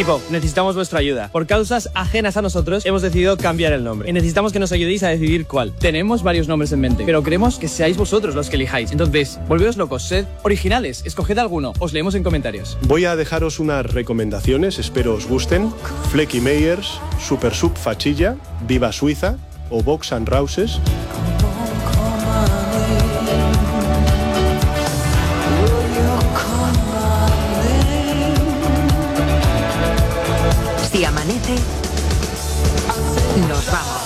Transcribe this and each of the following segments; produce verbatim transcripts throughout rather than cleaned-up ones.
Equipo, necesitamos vuestra ayuda. Por causas ajenas a nosotros, hemos decidido cambiar el nombre. Y necesitamos que nos ayudéis a decidir cuál. Tenemos varios nombres en mente, pero queremos que seáis vosotros los que elijáis. Entonces, volveos locos, sed originales, escoged alguno. Os leemos en comentarios. Voy a dejaros unas recomendaciones, espero os gusten. Flecky Meyers, Super Sub Fachilla, Viva Suiza o Box and Rouses. Si amanece, nos vamos.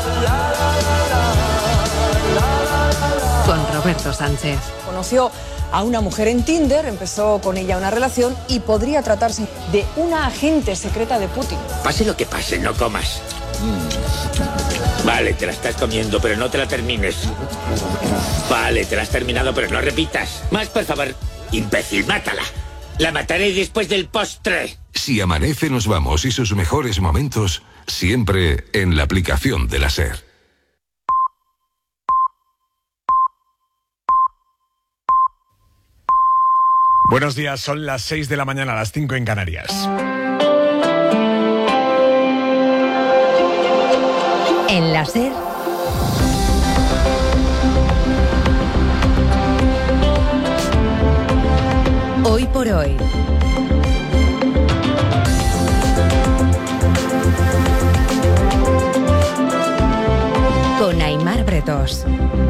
Con Roberto Sánchez. Conoció a una mujer en Tinder, empezó con ella una relación y podría tratarse de una agente secreta de Putin. Pase lo que pase, no comas. Mm. Vale, te la estás comiendo, pero no te la termines. Vale, te la has terminado, pero no repitas. Más, por favor. Imbécil, mátala. La mataré después del postre. Si amanece, nos vamos y sus mejores momentos siempre en la aplicación de la SER. Buenos días, son las seis de la mañana, las cinco en Canarias. En la SER. Hoy por hoy. Con Aimar Bretos.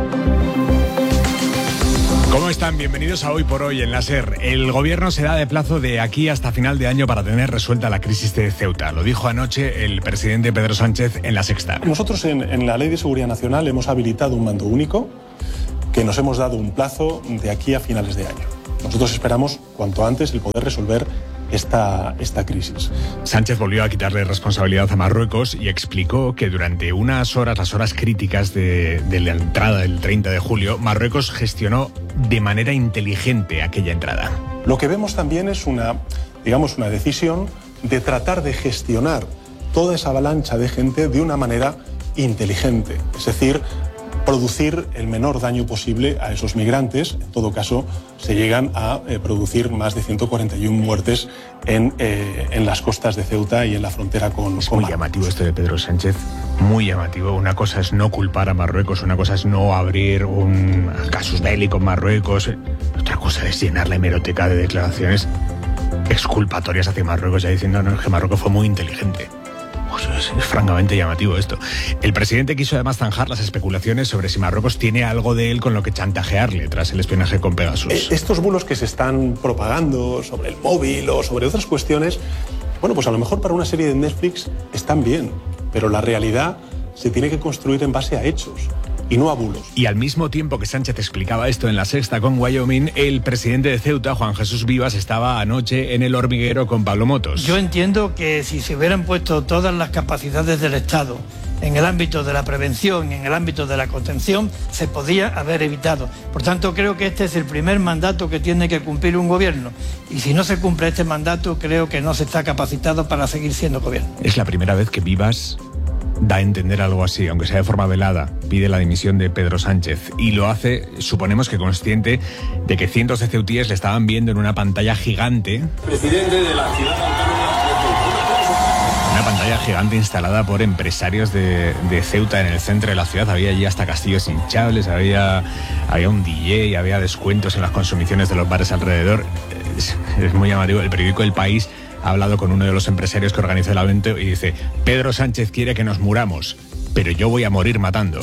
¿Cómo están? Bienvenidos a Hoy por Hoy en la SER. El gobierno se da de plazo de aquí hasta final de año para tener resuelta la crisis de Ceuta. Lo dijo anoche el presidente Pedro Sánchez en La Sexta. Nosotros en, en la Ley de Seguridad Nacional hemos habilitado un mando único que nos hemos dado un plazo de aquí a finales de año. Nosotros esperamos cuanto antes el poder resolver esta, esta crisis. Sánchez volvió a quitarle responsabilidad a Marruecos y explicó que durante unas horas, las horas críticas de, de la entrada del treinta de julio, Marruecos gestionó de manera inteligente aquella entrada. Lo que vemos también es una, digamos, una decisión de tratar de gestionar toda esa avalancha de gente de una manera inteligente, es decir, producir el menor daño posible a esos migrantes. En todo caso, se llegan a eh, producir más de ciento cuarenta y una muertes en, eh, en las costas de Ceuta y en la frontera con, es con muy Marruecos. Llamativo esto de Pedro Sánchez, muy llamativo. Una cosa es no culpar a Marruecos, una cosa es no abrir un casus belli con Marruecos, otra cosa es llenar la hemeroteca de declaraciones exculpatorias hacia Marruecos, ya diciendo no, que Marruecos fue muy inteligente. Pues es, es francamente llamativo esto. El presidente quiso además zanjar las especulaciones sobre si Marruecos tiene algo de él con lo que chantajearle tras el espionaje con Pegasus. Estos bulos que se están propagando sobre el móvil o sobre otras cuestiones, bueno, pues a lo mejor para una serie de Netflix están bien, pero la realidad se tiene que construir en base a hechos y no a bulos. Y al mismo tiempo que Sánchez explicaba esto en La Sexta con Wyoming, el presidente de Ceuta, Juan Jesús Vivas, estaba anoche en El Hormiguero con Pablo Motos. Yo entiendo que si se hubieran puesto todas las capacidades del Estado en el ámbito de la prevención, en el ámbito de la contención, se podía haber evitado. Por tanto, creo que este es el primer mandato que tiene que cumplir un gobierno. Y si no se cumple este mandato, creo que no se está capacitado para seguir siendo gobierno. Es la primera vez que Vivas da a entender algo así, aunque sea de forma velada. Pide la dimisión de Pedro Sánchez y lo hace, suponemos que consciente de que cientos de ceutíes le estaban viendo en una pantalla gigante. Presidente de la ciudad autónoma. Una pantalla gigante instalada por empresarios de, de Ceuta en el centro de la ciudad. Había allí hasta castillos hinchables, había, había un D J, había descuentos en las consumiciones de los bares alrededor. Es, es muy llamativo. El periódico El País ha hablado con uno de los empresarios que organizó el evento y dice: Pedro Sánchez quiere que nos muramos, pero yo voy a morir matando.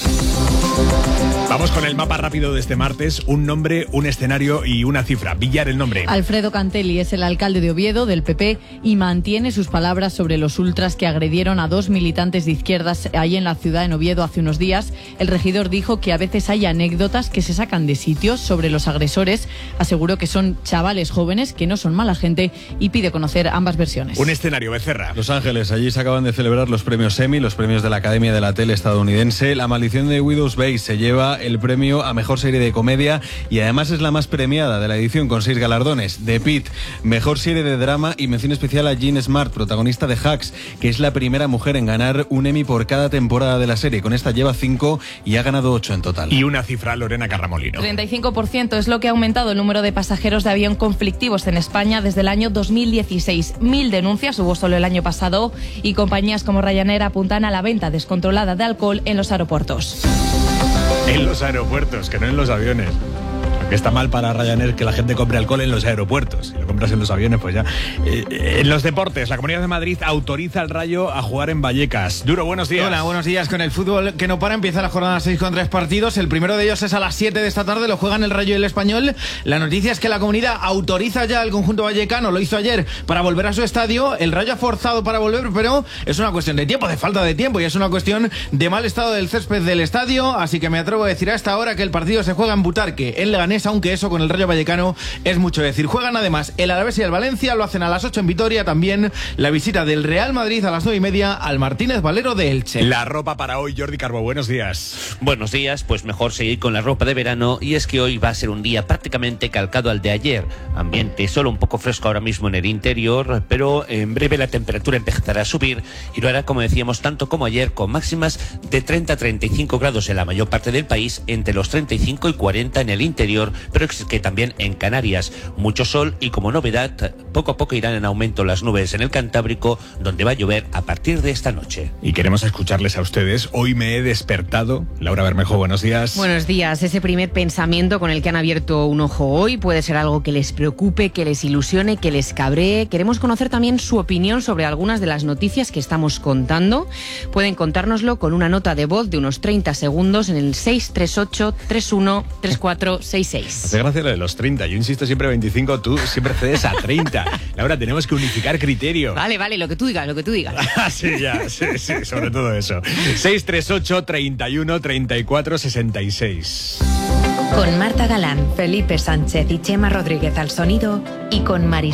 Vamos con el mapa rápido de este martes. Un nombre, un escenario y una cifra. Villar, el nombre. Alfredo Cantelli es el alcalde de Oviedo, del P P, y mantiene sus palabras sobre los ultras que agredieron a dos militantes de izquierdas ahí en la ciudad, en Oviedo, hace unos días. El regidor dijo que a veces hay anécdotas que se sacan de sitios sobre los agresores. Aseguró que son chavales jóvenes, que no son mala gente, y pide conocer ambas versiones. Un escenario, Becerra. Los Ángeles, allí se acaban de celebrar los premios Emmy, los premios de la Academia de la Tele estadounidense. La maldición de Widow's Bay se lleva el premio a Mejor Serie de Comedia y además es la más premiada de la edición con seis galardones. The Pitt, Mejor Serie de Drama y mención especial a Jean Smart, protagonista de Hacks, que es la primera mujer en ganar un Emmy por cada temporada de la serie. Con esta lleva cinco y ha ganado ocho en total. Y una cifra, Lorena Carramolino. treinta y cinco por ciento es lo que ha aumentado el número de pasajeros de avión conflictivos en España desde el año dos mil dieciséis. Mil denuncias hubo solo el año pasado y compañías como Ryanair apuntan a la venta descontrolada de alcohol en los aeropuertos. En los aeropuertos, que no en los aviones. Porque está mal para Ryanair que la gente compre alcohol en los aeropuertos. Si lo compras en los aviones, pues ya. Eh, en los deportes, la Comunidad de Madrid autoriza al Rayo a jugar en Vallecas. Duro, buenos días. Hola, buenos días. Con el fútbol que no para, empieza la jornada seis con tres partidos. El primero de ellos es a las siete de esta tarde, lo juegan el Rayo y el Español. La noticia es que la Comunidad autoriza ya al conjunto vallecano, lo hizo ayer, para volver a su estadio. El Rayo ha forzado para volver, pero es una cuestión de tiempo, de falta de tiempo, y es una cuestión de mal estado del césped del estadio. Así que me atrevo a decir a esta hora que el partido se juega en Butarque, en Leganés, aunque eso con el Rayo Vallecano es mucho decir. Juegan además el Alavés y el Valencia, lo hacen a las ocho en Vitoria. También la visita del Real Madrid a las nueve y media al Martínez Valero de Elche. La ropa para hoy, Jordi Carbo, buenos días. Buenos días, pues mejor seguir con la ropa de verano, y es que hoy va a ser un día prácticamente calcado al de ayer. Ambiente solo un poco fresco ahora mismo en el interior, pero en breve la temperatura empezará a subir y lo hará, como decíamos, tanto como ayer, con máximas de treinta a treinta y cinco grados en la mayor parte del país, entre los treinta y cinco y cuarenta en el interior, pero es que también en Canarias mucho sol, y como novedad, poco a poco irán en aumento las nubes en el Cantábrico, donde va a llover a partir de esta noche. Y queremos escucharles a ustedes. Hoy me he despertado. Laura Bermejo, buenos días. Buenos días. Ese primer pensamiento con el que han abierto un ojo hoy puede ser algo que les preocupe, que les ilusione, que les cabree. Queremos conocer también su opinión sobre algunas de las noticias que estamos contando. Pueden contárnoslo con una nota de voz de unos treinta segundos en el seis tres ocho, tres uno, tres cuatro seis seis. Hace gracia lo de los treinta. Yo insisto siempre veinticinco, tú siempre cedes a treinta. Laura, tenemos que unificar criterio. Vale, vale, lo que tú digas, lo que tú digas. Sí, ya, sí, sí, sobre todo eso. seis tres ocho, treinta y uno, treinta y cuatro, sesenta y seis. Con Marta Galán, Felipe Sánchez y Chema Rodríguez al sonido y con Maris